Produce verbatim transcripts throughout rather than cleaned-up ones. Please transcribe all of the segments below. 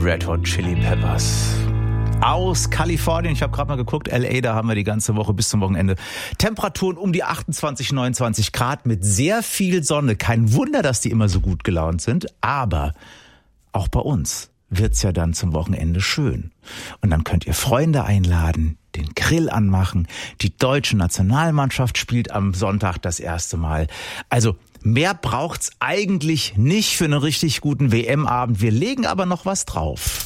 Red Hot Chili Peppers. Aus Kalifornien, ich habe gerade mal geguckt, L A, da haben wir die ganze Woche bis zum Wochenende Temperaturen um die achtundzwanzig, neunundzwanzig Grad mit sehr viel Sonne. Kein Wunder, dass die immer so gut gelaunt sind, aber auch bei uns wird's ja dann zum Wochenende schön. Und dann könnt ihr Freunde einladen, den Grill anmachen. Die deutsche Nationalmannschaft spielt am Sonntag das erste Mal. Also mehr braucht's eigentlich nicht für einen richtig guten W M-Abend. Wir legen aber noch was drauf.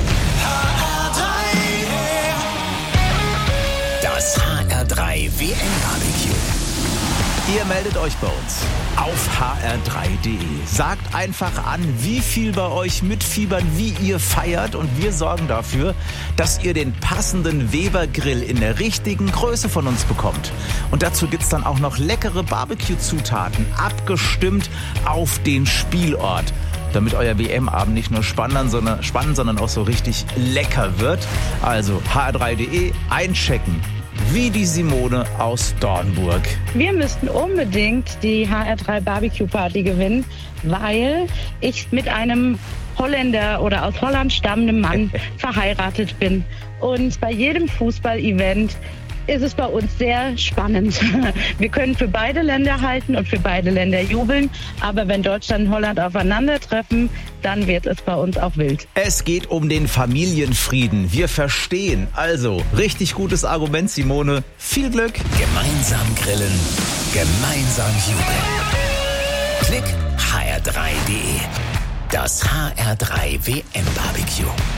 Das H R drei W M-Barbecue. Ihr meldet euch bei uns auf h r drei punkt d e. Sagt einfach an, wie viel bei euch mitfiebern, wie ihr feiert, und wir sorgen dafür, dass ihr den passenden Weber-Grill in der richtigen Größe von uns bekommt. Und dazu gibt's dann auch noch leckere Barbecue-Zutaten, abgestimmt auf den Spielort, damit euer W M-Abend nicht nur spannend, sondern, spannend, sondern auch so richtig lecker wird. Also h r drei punkt d e einchecken. Wie die Simone aus Dornburg. Wir müssten unbedingt die H R drei Barbecue Party gewinnen, weil ich mit einem Holländer oder aus Holland stammenden Mann verheiratet bin. Und bei jedem Fußball-Event ist es bei uns sehr spannend. Wir können für beide Länder halten und für beide Länder jubeln, aber wenn Deutschland und Holland aufeinandertreffen, dann wird es bei uns auch wild. Es geht um den Familienfrieden. Wir verstehen. Also, richtig gutes Argument, Simone. Viel Glück. Gemeinsam grillen, gemeinsam jubeln. Klick h r drei punkt d e. Das H R drei W M-Barbecue.